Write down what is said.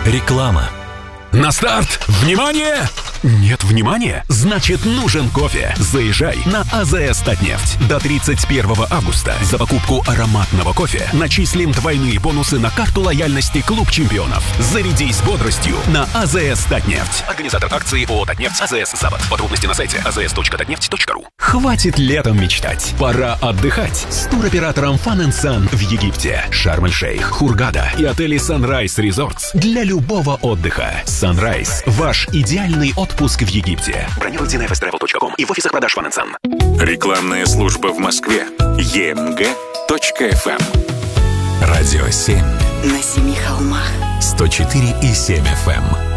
Реклама. На старт! Внимание! Нет внимания? Значит, нужен кофе. Заезжай на АЗС «Татнефть». До 31 августа за покупку ароматного кофе начислим двойные бонусы на карту лояльности «Клуб чемпионов». Зарядись бодростью на АЗС «Татнефть». Организатор акции ООО «Татнефть» АЗС «Запад». Подробности на сайте azs.tatneft.ru. Хватит летом мечтать. Пора отдыхать с туроператором Fun & Sun в Египте, Шарм-эль-Шейх, Хургада и отели Sunrise Resorts для любого отдыха. Sunrise – ваш идеальный отпуск в Египте. Бронируйте на fstravel.com и в офисах продаж Fun & Sun. Рекламная служба в Москве. emg.fm. Радио 7. На семи холмах. 104,7 FM.